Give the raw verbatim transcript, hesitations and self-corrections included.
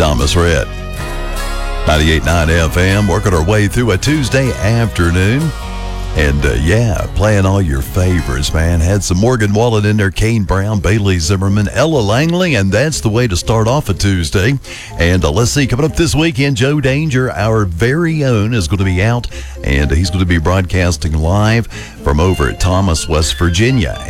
Thomas Rhett. ninety-eight point nine F M, working our way through a Tuesday afternoon. And, uh, yeah, playing all your favorites, man. Had some Morgan Wallen in there, Kane Brown, Bailey Zimmerman, Ella Langley, and that's the way to start off a Tuesday. And uh, let's see, coming up this weekend, Joe Danger, our very own, is going to be out, and he's going to be broadcasting live from over at Thomas, West Virginia.